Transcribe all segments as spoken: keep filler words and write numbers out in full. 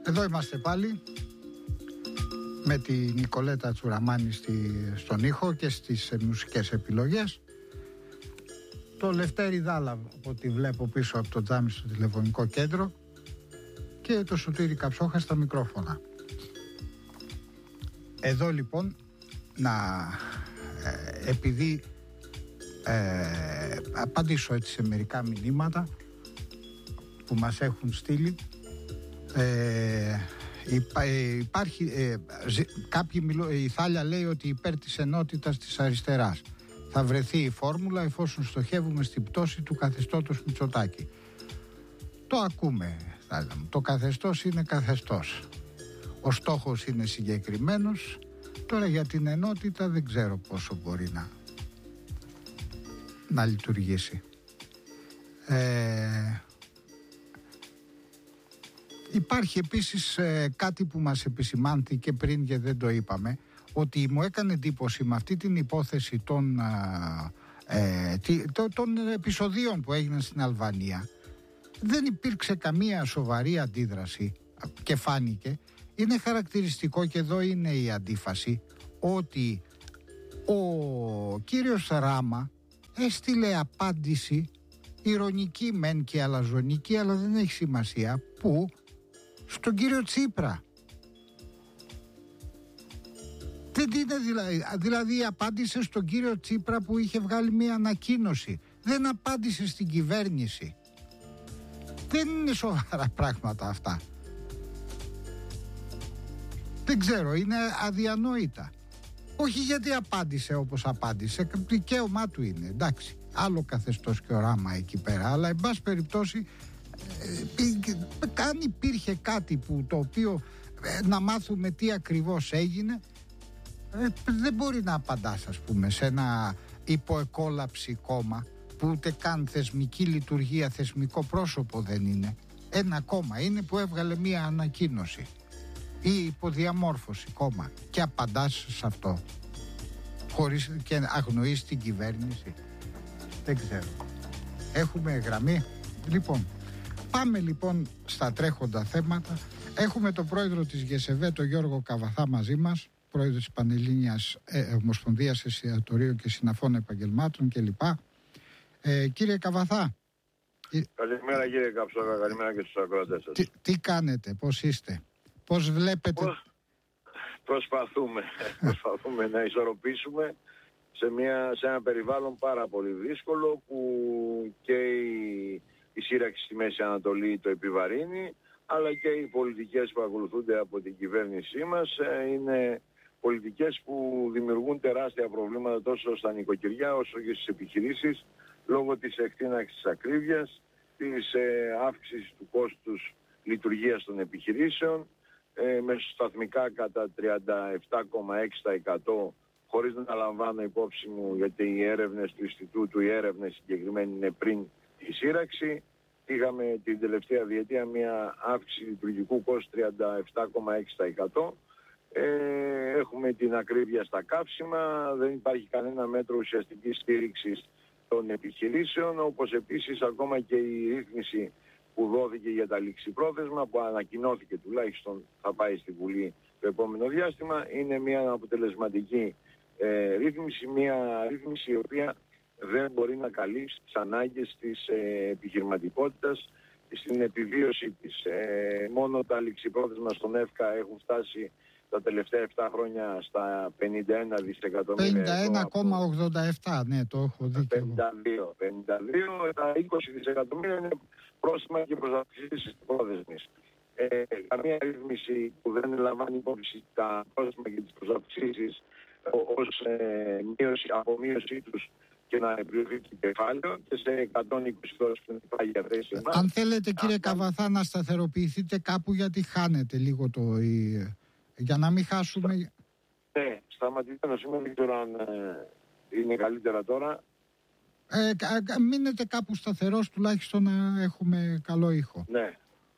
Εδώ είμαστε πάλι με τη Νικολέτα Τσουραμάνη στη, στον ήχο και στις μουσικές επιλογές. Το Λευτέρη Δάλα, από ό,τι βλέπω πίσω από το τζάμι στο τηλεφωνικό κέντρο, και το Σωτήρη Καψόχα στα μικρόφωνα. Εδώ λοιπόν να ε, επειδή ε, απαντήσω έτσι σε μερικά μηνύματα που μας έχουν στείλει. ε, υπά, υπάρχει ε, κάποιοι μιλώ, η Θάλια λέει ότι υπέρ της ενότητας της αριστεράς θα βρεθεί η φόρμουλα εφόσον στοχεύουμε στην πτώση του καθεστώτος Μητσοτάκη. Το ακούμε, Θάλια μου. Το καθεστώς είναι καθεστώς. Ο στόχος είναι συγκεκριμένος. Τώρα για την ενότητα δεν ξέρω πόσο μπορεί να, να λειτουργήσει. Ε, υπάρχει επίσης ε, κάτι που μας επισημάνθηκε πριν και δεν το είπαμε, ότι μου έκανε εντύπωση με αυτή την υπόθεση των, ε, των, των επεισοδίων που έγιναν στην Αλβανία. Δεν υπήρξε καμία σοβαρή αντίδραση και φάνηκε. Είναι χαρακτηριστικό, και εδώ είναι η αντίφαση, ότι ο κύριος Ράμα έστειλε απάντηση ηρωνική μεν και αλαζονική, αλλά δεν έχει σημασία, που στον κύριο Τσίπρα. Δεν είναι δηλαδή, δηλαδή απάντησε στον κύριο Τσίπρα που είχε βγάλει μια ανακοίνωση. Δεν απάντησε στην κυβέρνηση. Δεν είναι σοβαρά πράγματα αυτά. Δεν ξέρω, είναι αδιανόητα. Όχι γιατί απάντησε όπως απάντησε, δικαίωμά του είναι, εντάξει. Άλλο καθεστώς και οράμα εκεί πέρα, αλλά εν πάση περιπτώσει ε, αν υπήρχε κάτι που το οποίο ε, να μάθουμε τι ακριβώς έγινε, ε, δεν μπορεί να απαντάς, ας πούμε, σε ένα υποεκόλαψη κόμμα που ούτε καν θεσμική λειτουργία, θεσμικό πρόσωπο δεν είναι. Ένα κόμμα είναι που έβγαλε μία ανακοίνωση ή υποδιαμόρφωση κόμμα και απαντάς σε αυτό χωρίς και αγνοείς την κυβέρνηση. Δεν ξέρω. Έχουμε γραμμή. Λοιπόν, πάμε λοιπόν στα τρέχοντα θέματα. Έχουμε τον πρόεδρο της ΓΕΣΕΒΕ, τον Γιώργο Καβαθά, μαζί μας, πρόεδρο της Πανελλήνιας ε, Ομοσπονδίας Εστιατορίων και Συναφών Επαγγελμάτων κλπ. Ε, κύριε Καβαθά. Καλημέρα κύριε Καψόχα, καλημέρα και στους ακροατές σας. Τι, τι κάνετε, πώς είστε, πώς βλέπετε? Πώς... Προσπαθούμε, προσπαθούμε να ισορροπήσουμε σε, μια, σε ένα περιβάλλον πάρα πολύ δύσκολο που και η, η σύραξη στη Μέση Ανατολή το επιβαρύνει, αλλά και οι πολιτικές που ακολουθούνται από την κυβέρνησή μας ε, είναι πολιτικές που δημιουργούν τεράστια προβλήματα τόσο στα νοικοκυριά όσο και στις επιχειρήσεις, λόγω της εκτείναξης της ακρίβειας, της ε, αύξησης του κόστους λειτουργίας των επιχειρήσεων, ε, μεσοσταθμικά κατά τριάντα επτά κόμμα έξι τοις εκατό, χωρίς να λαμβάνω υπόψη μου, γιατί οι έρευνες του Ινστιτούτου, οι έρευνες συγκεκριμένοι είναι πριν τη σύραξη. Είχαμε την τελευταία διετία μια αύξηση λειτουργικού κόστου τριάντα επτά κόμμα έξι τοις εκατό. Ε, έχουμε την ακρίβεια στα καύσιμα, δεν υπάρχει κανένα μέτρο ουσιαστικής στήριξης των επιχειρήσεων, όπως επίσης ακόμα και η ρύθμιση που δόθηκε για τα ληξιπρόθεσμα, που ανακοινώθηκε τουλάχιστον θα πάει στη Βουλή το επόμενο διάστημα, είναι μια αποτελεσματική ε, ρύθμιση, μια ρύθμιση η οποία δεν μπορεί να καλύψει τις ανάγκες της ε, επιχειρηματικότητας στην επιβίωση της. Ε, μόνο τα ληξιπρόθεσμα στον ΕΦΚΑ έχουν φτάσει τα τελευταία επτά χρόνια στα πενήντα ένα δισεκατομμύρια πενήντα ένα κόμμα ογδόντα επτά, ναι, το έχω δει. πενήντα δύο, πενήντα δύο, τα είκοσι δισεκατομμύρια είναι πρόστιμα και προσαυξήσεις πρόθεσμης. Ε, καμία ρύθμιση που δεν λαμβάνει υπόψη τα πρόστιμα και τις προσαυξήσεις ως ε, μείωση, απομείωσή τους και να επιβληθεί το κεφάλαιο, και σε εκατόν είκοσι δόσεις που υπάρχει για θέση εμάς. Αν θέλετε κύριε Α, Καβαθά να σταθεροποιηθείτε κάπου, γιατί χάνετε λίγο το... Η... για να μην χάσουμε... Ναι, σταματημένο σήμερα, δεν ξέρω αν ε, είναι καλύτερα τώρα. Ε, μείνετε κάπου σταθερός, τουλάχιστον να έχουμε καλό ήχο. Ναι.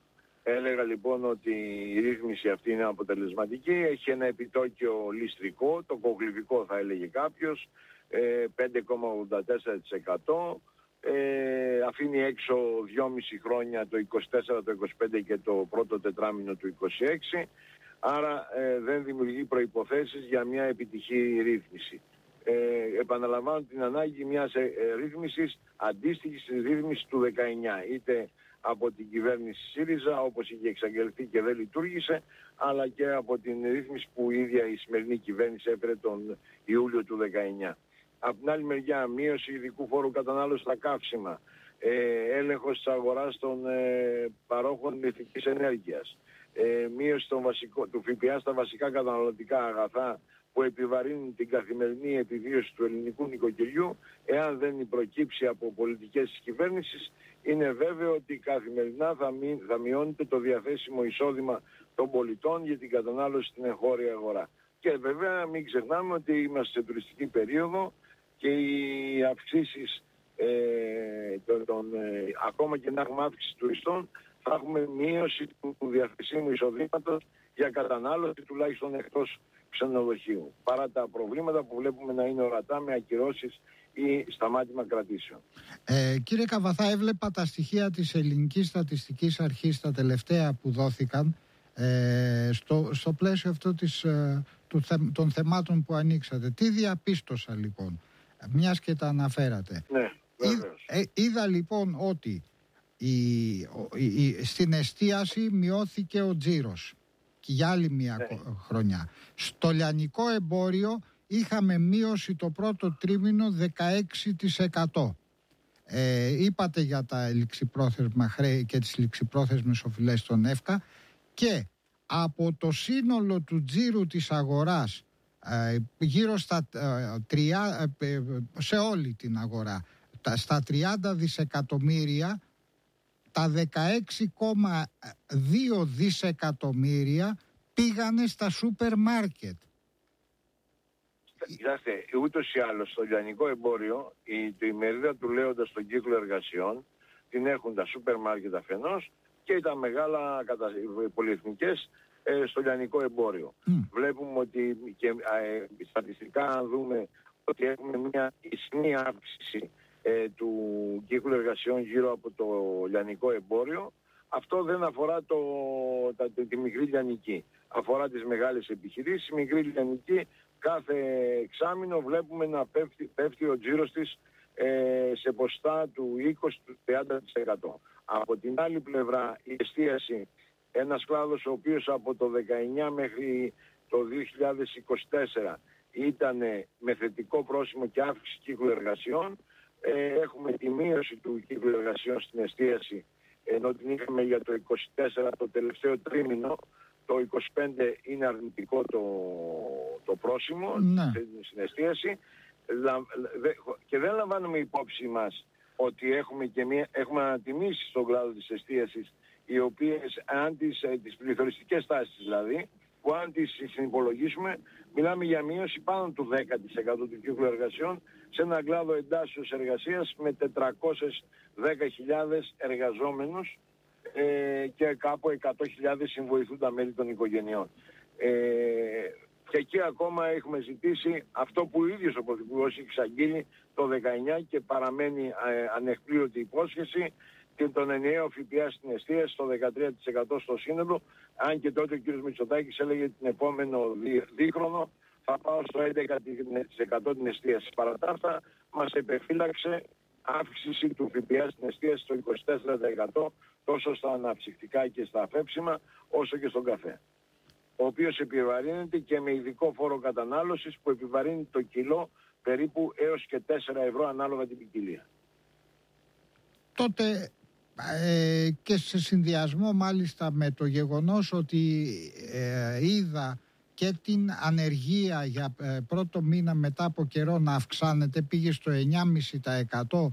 Έλεγα λοιπόν ότι η ρύθμιση αυτή είναι αποτελεσματική, έχει ένα επιτόκιο ληστρικό, το κογλυβικό θα έλεγε κάποιος, ε, πέντε κόμμα ογδόντα τέσσερα τοις εκατό, Ε, αφήνει έξω δυόμιση χρόνια, το είκοσι τέσσερα, το είκοσι πέντε και το πρώτο τετράμινο του είκοσι έξι. Άρα ε, δεν δημιουργεί προϋποθέσεις για μια επιτυχή ρύθμιση. Ε, επαναλαμβάνω την ανάγκη μιας ε, ε, ρύθμισης αντίστοιχης της ρύθμισης του δεκαεννιά, είτε από την κυβέρνηση ΣΥΡΙΖΑ, όπως είχε εξαγγελθεί και δεν λειτουργήσε, αλλά και από την ρύθμιση που η ίδια η σημερινή κυβέρνηση έφερε τον Ιούλιο του δεκαεννιά. Από την άλλη μεριά, μείωση ειδικού φόρου κατανάλωσης στα καύσιμα, ε, έλεγχος της αγοράς των ε, παρόχων ηλεκτρικής ενέργειας, ε, μείωση των βασικό, του ΦΠΑ στα βασικά καταναλωτικά αγαθά που επιβαρύνουν την καθημερινή επιβίωση του ελληνικού νοικοκυριού, εάν δεν προκύψει από πολιτικές της κυβέρνησης, είναι βέβαιο ότι καθημερινά θα, μει, θα μειώνεται το διαθέσιμο εισόδημα των πολιτών για την κατανάλωση στην εγχώρια αγορά. Και βέβαια μην ξεχνάμε ότι είμαστε σε τουριστική περίοδο και οι αυξήσεις, ε, των, των, ε, ακόμα και να έχουμε αύξηση τουριστών, θα έχουμε μείωση του διαθεσίμου εισοδήματος για κατανάλωση τουλάχιστον εκτός ξενοδοχείου. Παρά τα προβλήματα που βλέπουμε να είναι ορατά με ακυρώσεις ή σταμάτημα κρατήσεων. Ε, κύριε Καβαθά, έβλεπα τα στοιχεία της Ελληνικής Στατιστικής Αρχής τα τελευταία που δόθηκαν ε, στο, στο πλαίσιο αυτό της, ε, του, των θεμάτων που ανοίξατε. Τι διαπίστωσα λοιπόν, μιας και τα αναφέρατε. Ναι, βέβαιως. Είδα, ε, είδα λοιπόν ότι η, η, η, στην εστίαση μειώθηκε ο τζίρος και για άλλη μια ναι. χρονιά. Στο λιανικό εμπόριο είχαμε μείωση το πρώτο τρίμηνο δεκαέξι τοις εκατό. Ε, είπατε για τα ληξιπρόθεσμα χρέη και τις ληξιπρόθεσμες οφειλές των ΕΦΚΑ, και από το σύνολο του τζίρου της αγοράς ε, γύρω στα ε, τρία, ε, σε όλη την αγορά τα, στα τριάντα δισεκατομμύρια, τα δεκαέξι κόμμα δύο δισεκατομμύρια πήγανε στα σούπερ μάρκετ. Κοιτάξτε, ούτως ή άλλως στο λιανικό εμπόριο η, η μερίδα του λέοντα στον κύκλο εργασιών την έχουν τα σούπερ μάρκετ αφενός και τα μεγάλα κατα... πολυεθνικές ε, στο λιανικό εμπόριο. Mm. Βλέπουμε ότι και ε, στατιστικά αν δούμε ότι έχουμε μια ισχνή αύξηση ε, του κύκλου εργασιών γύρω από το λιανικό εμπόριο. Αυτό δεν αφορά το, τα, τη, τη μικρή λιανική. Αφορά τις μεγάλες επιχειρήσεις. Η μικρή λιανική κάθε εξάμηνο βλέπουμε να πέφτει, πέφτει ο τζίρος της ε, σε ποσοστά του είκοσι με τριάντα τοις εκατό. Από την άλλη πλευρά η εστίαση, ένας κλάδος ο οποίος από το δεκαεννιά μέχρι το δύο χιλιάδες είκοσι τέσσερα ήταν με θετικό πρόσημο και αύξηση κύκλου εργασιών, ε, έχουμε τη μείωση του κύκλου εργασιών στην εστίαση, ενώ την είχαμε για το είκοσι τέσσερα το τελευταίο τρίμηνο. Το είκοσι πέντε είναι αρνητικό το, το πρόσημο, ναι, στην εστίαση, και δεν λαμβάνουμε υπόψη μας ότι έχουμε, και μια, έχουμε ανατιμήσει στον κλάδο της εστίασης, οι οποίες, αν τις, τις πληθωριστικές τάσεις δηλαδή, που αν τις συνυπολογίσουμε, μιλάμε για μείωση πάνω του δέκα τοις εκατό του κύκλου εργασιών σε έναν κλάδο εντάσσεως εργασίας με τετρακόσιες δέκα χιλιάδες εργαζόμενους ε, και κάπου εκατό χιλιάδες συμβοηθούντα μέλη των οικογενειών. Ε, και εκεί ακόμα έχουμε ζητήσει αυτό που ο ίδιος ο Πρωθυπουργός έχει εξαγγείλει το δεκαεννιά και παραμένει ε, ανεκπλήρωτη υπόσχεση, και τον ενιαίο ΦΠΑ στην εστίαση στο δεκατρία τοις εκατό στο σύνολο, αν και τότε ο κ. Μητσοτάκης έλεγε την επόμενο δί, δίχρονο θα πάω στο έντεκα τοις εκατό την εστίαση. Παρά τα αυτά μας επεφύλαξε αύξηση του ΦΠΑ στην εστίαση στο είκοσι τέσσερα τοις εκατό τόσο στα αναψυκτικά και στα αφέψιμα όσο και στον καφέ, ο οποίος επιβαρύνεται και με ειδικό φόρο κατανάλωσης που επιβαρύνει το κιλό περίπου έως και τέσσερα ευρώ ανάλογα την ποικιλία. Τότε ε, και σε συνδυασμό μάλιστα με το γεγονός ότι ε, είδα και την ανεργία για ε, πρώτο μήνα μετά από καιρό να αυξάνεται, πήγε στο εννιά κόμμα πέντε τοις εκατό.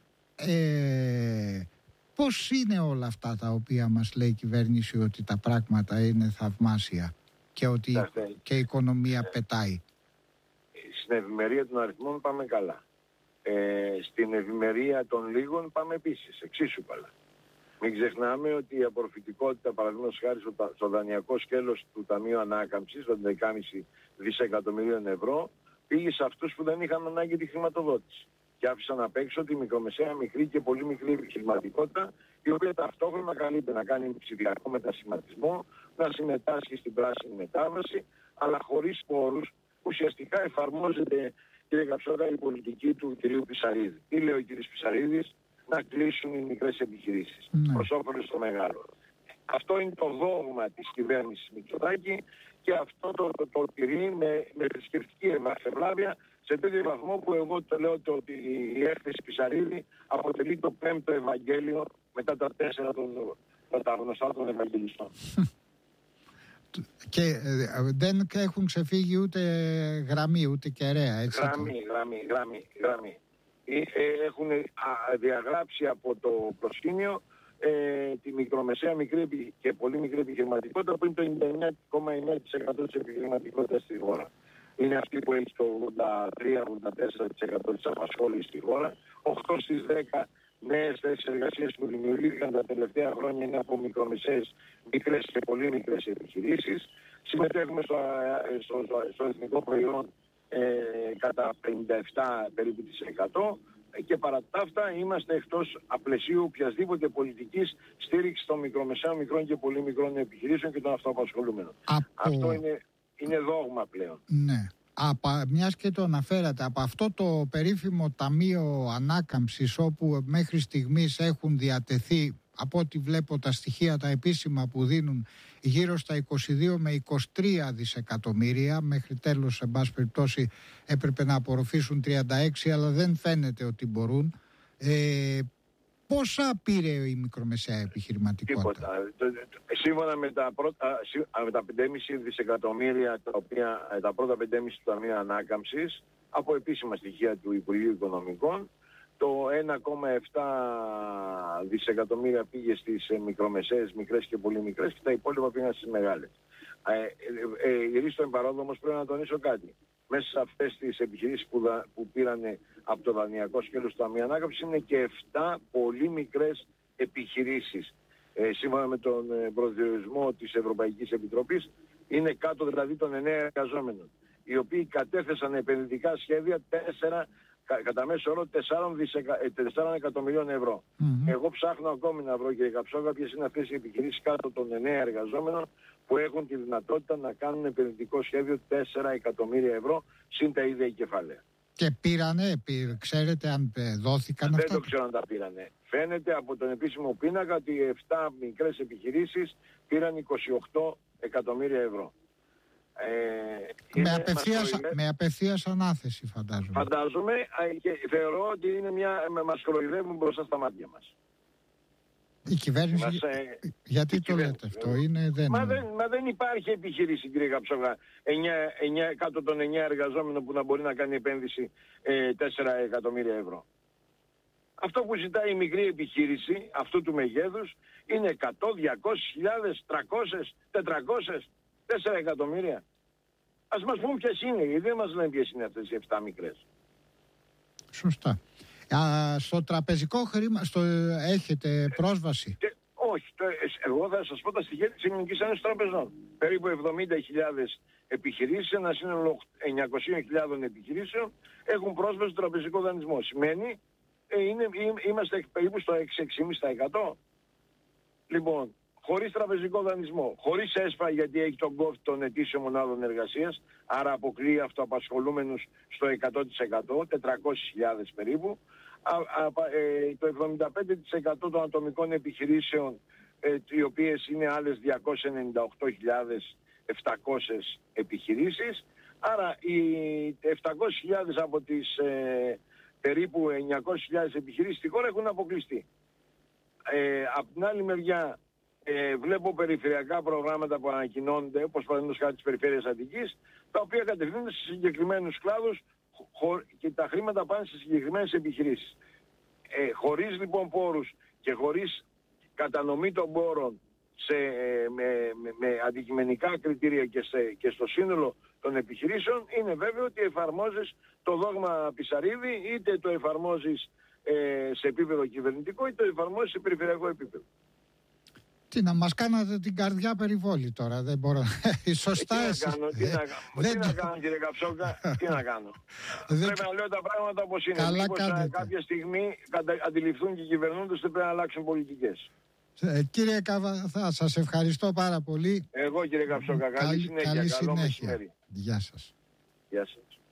Ε, πώς είναι όλα αυτά τα οποία μας λέει η κυβέρνηση ότι τα πράγματα είναι θαυμάσια και ότι Άστε, και η οικονομία ε, πετάει? Στην ευημερία των αριθμών πάμε καλά. Ε, στην ευημερία των λίγων πάμε επίσης εξίσου καλά. Μην ξεχνάμε ότι η απορροφητικότητα, παραδείγματος χάρη στο, στο δανειακό σκέλος του Ταμείου Ανάκαμψης, των δέκα κόμμα πέντε δισεκατομμυρίων ευρώ, πήγε σε αυτούς που δεν είχαν ανάγκη τη χρηματοδότηση. Και και άφησαν απ' έξω τη μικρομεσαία, μικρή και πολύ μικρή επιχειρηματικότητα, η οποία ταυτόχρονα καλείται να κάνει ψηφιακό μετασχηματισμό, να συμμετάσχει στην πράσινη μετάβαση, αλλά χωρίς πόρους. Ουσιαστικά εφαρμόζεται, κύριε Καψόκα, η πολιτική του κυρίου Πισαρίδη. Τι λέει ο κύριος Πισαρίδης? Να κλείσουν οι μικρές επιχειρήσεις, mm. προς όφελος των μεγάλων. Αυτό είναι το δόγμα της κυβέρνησης Μητσοτάκη και αυτό το, το, το τηρεί με, με θρησκευτική ευλάβεια, σε τέτοιο βαθμό που εγώ το λέω ότι η έκθεση Πισαρίδη αποτελεί το πέμπτο Ευαγγέλιο μετά τα τέσσερα των, τα γνωστά των Ευαγγελιστών. Και ε, δεν έχουν ξεφύγει ούτε γραμμή, ούτε κεραία, έτσι. Γραμμή, γραμμή, γραμμή, γραμμή. Ε, ε, έχουν α, διαγράψει από το προσκήνιο ε, τη μικρομεσαία, μικρή και πολύ μικρή επιχειρηματικότητα, που είναι το ενενήντα εννέα κόμμα εννέα τοις εκατό της επιχειρηματικότητας στη χώρα. Είναι αυτή που έχει το ογδόντα τρία με ογδόντα τέσσερα τοις εκατό της απασχόλησης στη χώρα. οκτώ στις δέκα νέες θέσεις εργασίας που δημιουργήθηκαν τα τελευταία χρόνια είναι από μικρομεσαίες, μικρές και πολύ μικρές επιχειρήσεις. Συμμετέχουμε στο, στο, στο, στο εθνικό προϊόν ε, κατά πενήντα επτά περίπου της εκατό και παρά τα αυτά είμαστε εκτός απλαισίου οποιασδήποτε πολιτικής στήριξης των μικρομεσαίων, μικρών και πολύ μικρών επιχειρήσεων και των αυτοαπασχολούμενων. Από... Αυτό είναι, είναι δόγμα πλέον. Ναι. Από, μιας και το αναφέρατε, από αυτό το περίφημο Ταμείο Ανάκαμψης, όπου μέχρι στιγμής έχουν διατεθεί, από ό,τι βλέπω τα στοιχεία τα επίσημα που δίνουν, γύρω στα είκοσι δύο με είκοσι τρία δισεκατομμύρια, μέχρι τέλος εν πάση περιπτώσει έπρεπε να απορροφήσουν τριάντα έξι, αλλά δεν φαίνεται ότι μπορούν. Ε, πόσα πήρε η μικρομεσαία επιχειρηματικότητα? Τίποτα. Σύμφωνα με τα πρώτα, με τα πέντε κόμμα πέντε δισεκατομμύρια, τα, οποία, τα πρώτα πέντε κόμμα πέντε του Ταμείου Ανάκαμψης, από επίσημα στοιχεία του Υπουργείου Οικονομικών, το ένα κόμμα επτά δισεκατομμύρια πήγε στις μικρομεσαίες, μικρές και πολύ μικρές, και τα υπόλοιπα πήγαν στις μεγάλες. Ε, ε, ε, στον παρόδο όμως πρέπει να τονίσω κάτι. Μέσα σε αυτές τις επιχειρήσεις που, δα, που πήραν από το δανειακό σκέλος του Ταμείου Ανάκαμψης είναι και επτά πολύ μικρές επιχειρήσεις. Ε, σύμφωνα με τον ε, προσδιορισμό της Ευρωπαϊκής Επιτροπής, είναι κάτω δηλαδή των εννέα εργαζόμενων, οι οποίοι κατέθεσαν επενδυτικά σχέδια τέσσερα, κα, κατά μέσο όρο τεσσάρων εκατομμυρίων ευρώ. Mm-hmm. Εγώ ψάχνω ακόμη να βρω, κύριε Καψόκα, ποιες είναι αυτές οι επιχειρήσεις κάτω των εννέα εργαζόμενων που έχουν τη δυνατότητα να κάνουν επενδυτικό σχέδιο τέσσερα εκατομμύρια ευρώ συν τα ίδια κεφάλαια. Και πήρανε, πήρ, ξέρετε αν δόθηκαν Δεν αυτά? Δεν το ξέρω αν τα πήρανε. Φαίνεται από τον επίσημο πίνακα ότι επτά μικρές επιχειρήσεις πήραν είκοσι οκτώ εκατομμύρια ευρώ. Ε, με, απευθείας, με απευθείας ανάθεση φαντάζομαι. Φαντάζομαι και θεωρώ ότι είναι μια, με μας κοροϊδεύουν μπροστά στα μάτια μας. Η κυβέρνηση, μας, ε, γιατί η το κυβέρνηση, λέτε αυτό, είναι, δεν μα, είναι. Δεν, μα δεν υπάρχει επιχείρηση, κύριε Καψόγα, κάτω των εννέα εργαζόμενων που να μπορεί να κάνει επένδυση ε, τέσσερα εκατομμύρια ευρώ. Αυτό που ζητάει η μικρή επιχείρηση αυτού του μεγέθους είναι εκατό, διακόσιες χιλιάδες, τριακόσιες, τετρακόσιες, τέσσερα εκατομμύρια. Ας μας πούν ποιες είναι, γιατί δεν μας λένε ποιες είναι αυτές οι επτά μικρές. Σωστά. Α, στο τραπεζικό χρήμα στο, έχετε πρόσβαση? Ε, όχι. Το, εγώ θα σας πω τα στοιχεία της Ελληνικής Ένωσης Τραπεζών. Περίπου εβδομήντα χιλιάδες επιχειρήσεις, ένα σύνολο εννιακόσιες χιλιάδες επιχειρήσεων έχουν πρόσβαση στο τραπεζικό δανεισμό. Σημαίνει ε, είναι, είμαστε περίπου στο έξι με έξι κόμμα πέντε τοις εκατό. Λοιπόν, χωρίς τραπεζικό δανεισμό, χωρίς ΕΣΠΑ, γιατί έχει τον κόφτη των ετήσιων μονάδων εργασίας, άρα αποκλείει αυτοαπασχολούμενους στο εκατό τοις εκατό, τετρακόσιες χιλιάδες περίπου. Α, α, ε, το εβδομήντα πέντε τοις εκατό των ατομικών επιχειρήσεων, ε, οι οποίες είναι άλλες διακόσιες ενενήντα οκτώ χιλιάδες επτακόσιες επιχειρήσεις. Άρα οι επτακόσιες χιλιάδες από τις ε, περίπου εννιακόσιες χιλιάδες επιχειρήσεις στη χώρα έχουν αποκλειστεί. Ε, από την άλλη μεριά, Ε, βλέπω περιφερειακά προγράμματα που ανακοινώνονται, όπως παραδείγματος χάρη της Περιφέρειας Αττικής, τα οποία κατευθύνονται σε συγκεκριμένους κλάδους χω, και τα χρήματα πάνε σε συγκεκριμένες επιχειρήσεις. Ε, χωρίς λοιπόν πόρους και χωρίς κατανομή των πόρων σε, με, με, με αντικειμενικά κριτήρια και, σε, και στο σύνολο των επιχειρήσεων, είναι βέβαιο ότι εφαρμόζεις το δόγμα Πισαρίδη, είτε το εφαρμόζεις ε, σε επίπεδο κυβερνητικό, είτε το εφαρμόζεις σε περιφερειακό επίπεδο. Τι να μας κάνατε την καρδιά περιβόλη τώρα, δεν μπορώ. Σωστά ε, τι εσείς. να κάνω, τι να κάνω, δεν... τι να κάνω κύριε Καψόκα, τι να κάνω. δεν... Πρέπει να λέω τα πράγματα όπως είναι. Καλά Μήπως κάνετε. κάποια στιγμή κατα... αντιληφθούν και οι κυβερνώντες ότι πρέπει να αλλάξουν πολιτικές. Ε, κύριε Καβαθά, σας ευχαριστώ πάρα πολύ. Εγώ κύριε Καψόκα, καλή, καλή συνέχεια. Καλή Καλό συνέχεια. μεσημέρι. Γεια σας. Γεια σας.